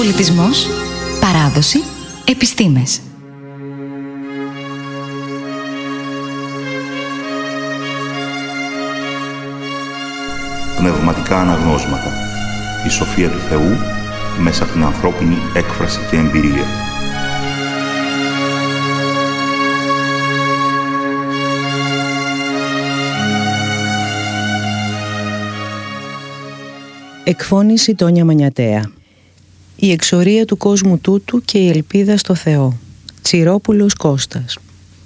Πολιτισμός, παράδοση, επιστήμες. Πνευματικά αναγνώσματα. Η σοφία του Θεού μέσα από την ανθρώπινη έκφραση και εμπειρία. Εκφώνηση Τόνια Μανιατέα. Η εξορία του κόσμου τούτου και η ελπίδα στο Θεό. Τσιρόπουλος Κώστας.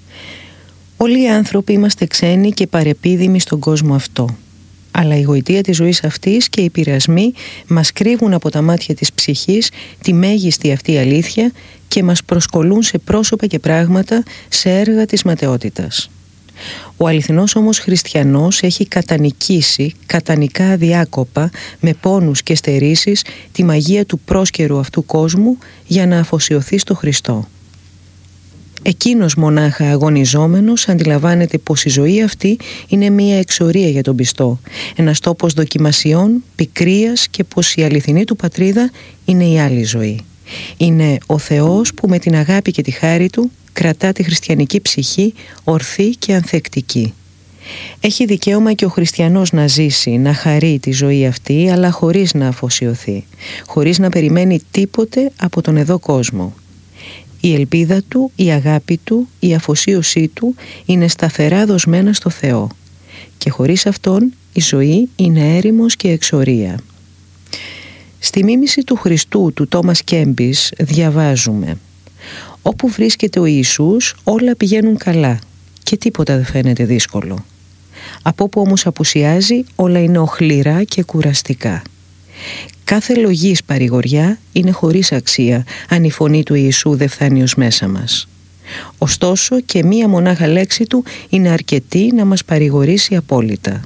Όλοι οι άνθρωποι είμαστε ξένοι και παρεπίδημοι στον κόσμο αυτό. Αλλά η γοητεία της ζωής αυτής και οι πειρασμοί μας κρύβουν από τα μάτια της ψυχής τη μέγιστη αυτή αλήθεια και μας προσκολούν σε πρόσωπα και πράγματα, σε έργα της ματαιότητας. Ο αληθινός όμως χριστιανός έχει κατανικήσει, κατανικά αδιάκοπα, με πόνους και στερήσεις, τη μαγεία του πρόσκαιρου αυτού κόσμου για να αφοσιωθεί στο Χριστό. Εκείνος μονάχα αγωνιζόμενος αντιλαμβάνεται πως η ζωή αυτή είναι μία εξορία για τον πιστό, ένας τόπος δοκιμασιών, πικρίας και πως η αληθινή του πατρίδα είναι η άλλη ζωή. Είναι ο Θεός που με την αγάπη και τη χάρη του κρατά τη χριστιανική ψυχή ορθή και ανθεκτική. Έχει δικαίωμα και ο χριστιανός να ζήσει, να χαρεί τη ζωή αυτή, αλλά χωρίς να αφοσιωθεί, χωρίς να περιμένει τίποτε από τον εδώ κόσμο. Η ελπίδα του, η αγάπη του, η αφοσίωσή του είναι σταθερά δοσμένα στο Θεό και χωρίς Αυτόν η ζωή είναι έρημος και εξορία. Στη μίμηση του Χριστού του Τόμας Κέμπης διαβάζουμε: «Όπου βρίσκεται ο Ιησούς όλα πηγαίνουν καλά και τίποτα δεν φαίνεται δύσκολο. Από όπου όμως απουσιάζει όλα είναι οχληρά και κουραστικά. Κάθε λογής παρηγοριά είναι χωρίς αξία αν η φωνή του Ιησού δεν φτάνει ως μέσα μας. Ωστόσο και μία μονάχα λέξη του είναι αρκετή να μας παρηγορήσει απόλυτα».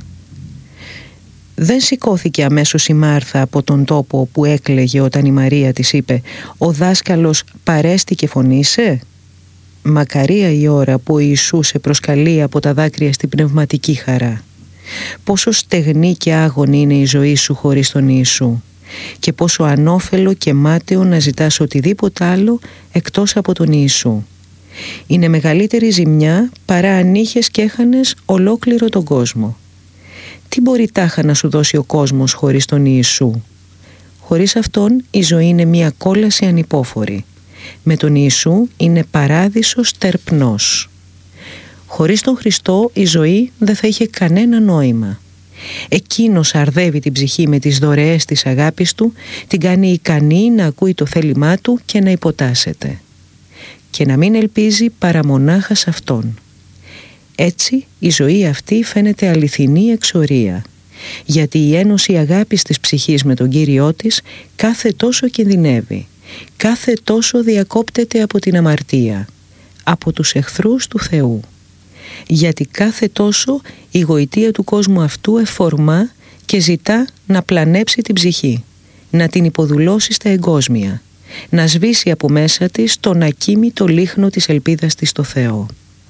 Δεν σηκώθηκε αμέσως η Μάρθα από τον τόπο που έκλαιγε όταν η Μαρία της είπε «Ο δάσκαλος παρέστη και φωνήσε». Μακαρία η ώρα που ο Ιησούς σε προσκαλεί από τα δάκρυα στην πνευματική χαρά. Πόσο στεγνή και άγωνη είναι η ζωή σου χωρίς τον Ιησού και πόσο ανώφελο και μάταιο να ζητάς οτιδήποτε άλλο εκτός από τον Ιησού. Είναι μεγαλύτερη ζημιά παρά αν είχες και έχανες ολόκληρο τον κόσμο. Τι μπορεί τάχα να σου δώσει ο κόσμος χωρίς τον Ιησού? Χωρίς Αυτόν η ζωή είναι μια κόλαση ανυπόφορη. Με τον Ιησού είναι παράδεισος τερπνός. Χωρίς τον Χριστό η ζωή δεν θα είχε κανένα νόημα. Εκείνος αρδεύει την ψυχή με τις δωρεές της αγάπης του, την κάνει ικανή να ακούει το θέλημά του και να υποτάσσεται. Και να μην ελπίζει παρά μονάχα σε Αυτόν. Έτσι η ζωή αυτή φαίνεται αληθινή εξορία, γιατί η ένωση αγάπης της ψυχής με τον Κύριό της κάθε τόσο κινδυνεύει, κάθε τόσο διακόπτεται από την αμαρτία, από τους εχθρούς του Θεού. Γιατί κάθε τόσο η γοητεία του κόσμου αυτού εφορμά και ζητά να πλανέψει την ψυχή, να την υποδουλώσει στα εγκόσμια, να σβήσει από μέσα της τον ακίμητο λίχνο της ελπίδας της στο Θεό.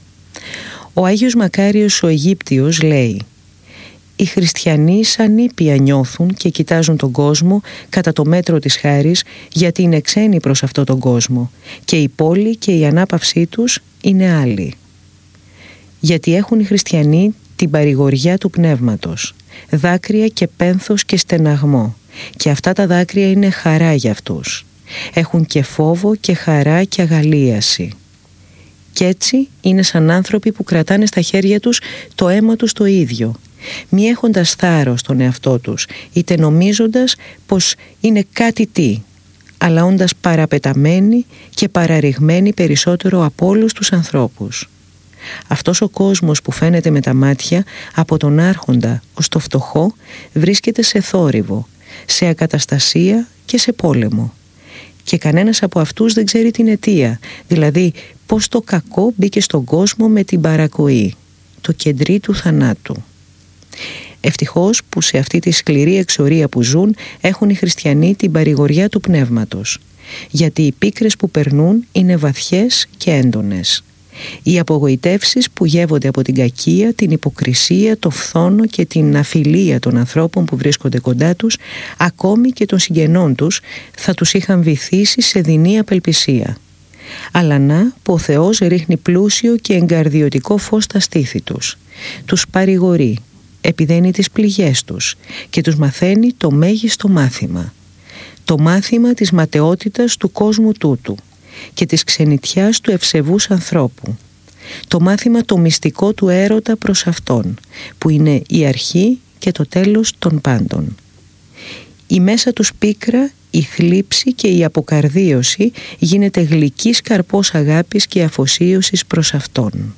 Ο Άγιος Μακάριος ο Αιγύπτιος λέει: «Οι χριστιανοί σαν ήπια νιώθουν και κοιτάζουν τον κόσμο κατά το μέτρο της χάρης, γιατί είναι ξένοι προς αυτόν τον κόσμο και η πόλη και η ανάπαυσή τους είναι άλλη. Γιατί έχουν οι χριστιανοί την παρηγοριά του πνεύματος, δάκρυα και πένθος και στεναγμό, και αυτά τα δάκρυα είναι χαρά για αυτούς. Έχουν και φόβο και χαρά και αγαλίαση. Κι έτσι είναι σαν άνθρωποι που κρατάνε στα χέρια τους το αίμα τους το ίδιο, μη έχοντας θάρρος στον εαυτό τους, είτε νομίζοντας πως είναι κάτι τι, αλλά όντας παραπεταμένοι και παραρριγμένοι περισσότερο από όλους τους ανθρώπους. Αυτός ο κόσμος που φαίνεται με τα μάτια, από τον άρχοντα ως το φτωχό, βρίσκεται σε θόρυβο, σε ακαταστασία και σε πόλεμο. Και κανένας από αυτούς δεν ξέρει την αιτία, δηλαδή πως το κακό μπήκε στον κόσμο με την παρακοή, το κεντρί του θανάτου. Ευτυχώς που σε αυτή τη σκληρή εξορία που ζουν έχουν οι χριστιανοί την παρηγοριά του πνεύματος, γιατί οι πίκρες που περνούν είναι βαθιές και έντονες. Οι απογοητεύσεις που γεύονται από την κακία, την υποκρισία, το φθόνο και την αφιλία των ανθρώπων που βρίσκονται κοντά τους, ακόμη και των συγγενών τους, θα τους είχαν βυθίσει σε δεινή απελπισία. Αλλά να που ο Θεός ρίχνει πλούσιο και εγκαρδιωτικό φως στα στήθη τους. Τους παρηγορεί, επιδένει τις πληγές τους και τους μαθαίνει το μέγιστο μάθημα. Το μάθημα της ματαιότητας του κόσμου τούτου και της ξενιτιάς του ευσεβούς ανθρώπου. Το μάθημα το μυστικό του έρωτα προς Αυτόν, που είναι η αρχή και το τέλος των πάντων. Η μέσα τους πίκρα, η θλίψη και η αποκαρδίωση γίνεται γλυκής καρπός αγάπης και αφοσίωσης προς Αυτόν.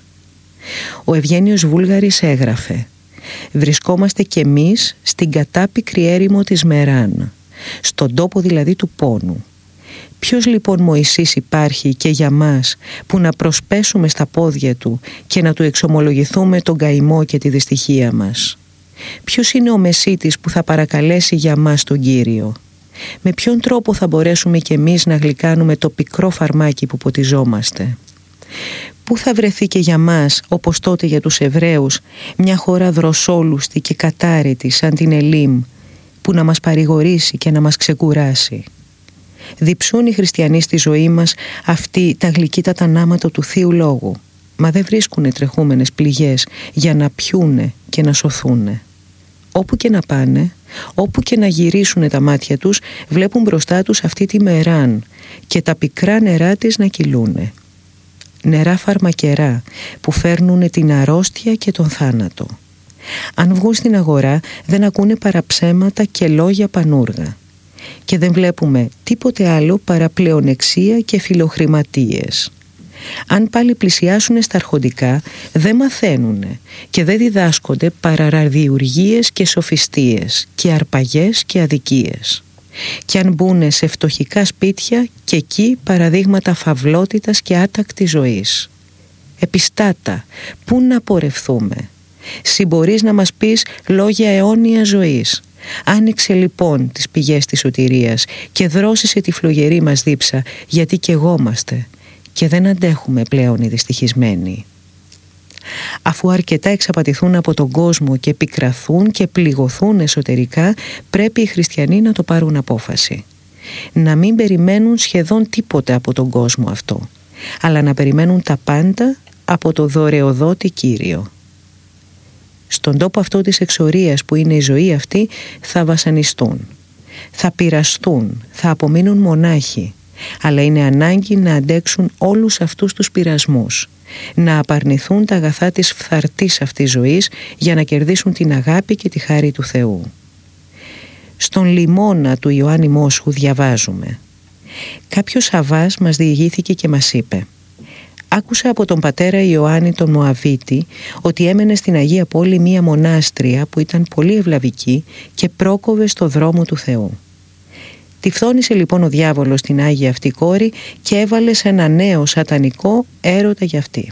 Ο Ευγένιος Βούλγαρης έγραφε: «Βρισκόμαστε κι εμείς στην κατάπικρη έρημο της Μεράν, στον τόπο δηλαδή του πόνου. Ποιος λοιπόν Μωυσής υπάρχει και για μας που να προσπέσουμε στα πόδια του και να του εξομολογηθούμε τον καημό και τη δυστυχία μας? Ποιος είναι ο Μεσίτης που θα παρακαλέσει για μας τον Κύριο? Με ποιον τρόπο θα μπορέσουμε κι εμείς να γλυκάνουμε το πικρό φαρμάκι που ποτιζόμαστε? Πού θα βρεθεί και για μας, όπως τότε για τους Εβραίους, μια χώρα δροσόλουστη και κατάρρητη σαν την Ελίμ, που να μας παρηγορήσει και να μας ξεκουράσει? Διψούν οι χριστιανοί στη ζωή μας αυτοί τα γλυκύτατα νάματα του Θείου Λόγου, μα δεν βρίσκουνε τρεχούμενες πληγές για να πιούνε και να σωθούνε. Όπου και να πάνε, όπου και να γυρίσουνε τα μάτια τους, βλέπουν μπροστά τους αυτή τη Μεράν και τα πικρά νερά της να κυλούνε. Νερά φαρμακερά που φέρνουνε την αρρώστια και τον θάνατο. Αν βγουν στην αγορά δεν ακούνε παρά ψέματα και λόγια πανούργα. Και δεν βλέπουμε τίποτε άλλο παρά πλεονεξία και φιλοχρηματίες. Αν πάλι πλησιάσουν στα αρχοντικά δεν μαθαίνουνε και δεν διδάσκονται παρά ραδιουργίες και σοφιστίες και αρπαγές και αδικίες. Και αν μπουνε σε φτωχικά σπίτια και εκεί παραδείγματα φαυλότητας και άτακτης ζωής. Επιστάτα, πού να πορευθούμε? Συμπορείς να μας πεις λόγια αιώνια ζωής. Άνοιξε λοιπόν τις πηγές της σωτηρίας και δρόσισε τη φλογερή μας δίψα, γιατί καιγόμαστε και δεν αντέχουμε πλέον οι δυστυχισμένοι. Αφού αρκετά εξαπατηθούν από τον κόσμο και πικραθούν και πληγωθούν εσωτερικά, πρέπει οι χριστιανοί να το πάρουν απόφαση. Να μην περιμένουν σχεδόν τίποτε από τον κόσμο αυτό, αλλά να περιμένουν τα πάντα από το δωρεοδότη Κύριο. Στον τόπο αυτό της εξορίας που είναι η ζωή αυτή θα βασανιστούν, θα πειραστούν, θα απομείνουν μονάχοι, αλλά είναι ανάγκη να αντέξουν όλους αυτούς τους πειρασμούς, να απαρνηθούν τα αγαθά της φθαρτής αυτής ζωής για να κερδίσουν την αγάπη και τη χάρη του Θεού. Στον λιμώνα του Ιωάννη Μόσχου διαβάζουμε: «Κάποιος Σαββάς μας διηγήθηκε και μας είπε: άκουσα από τον πατέρα Ιωάννη τον Μωαβίτη ότι έμενε στην Αγία Πόλη μία μονάστρια που ήταν πολύ ευλαβική και πρόκοβε στο δρόμο του Θεού. Τη φθόνησε λοιπόν ο διάβολος στην Άγια αυτή κόρη και έβαλε σε ένα νέο σατανικό έρωτα για αυτή.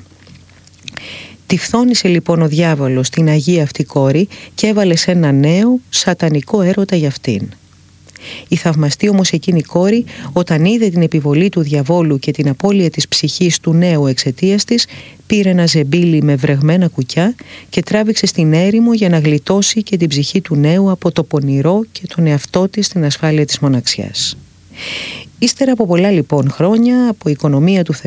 Τη φθόνησε λοιπόν ο διάβολος στην Αγία αυτή κόρη και έβαλε σε ένα νέο σατανικό έρωτα για αυτήν. Η θαυμαστή όμως εκείνη κόρη, όταν είδε την επιβολή του διαβόλου και την απώλεια της ψυχής του νέου εξαιτίας της, πήρε ένα ζεμπίλι με βρεγμένα κουκιά και τράβηξε στην έρημο για να γλιτώσει και την ψυχή του νέου από το πονηρό και τον εαυτό της στην ασφάλεια της μοναξιάς. Ύστερα από πολλά λοιπόν χρόνια, από οικονομία του Θεού,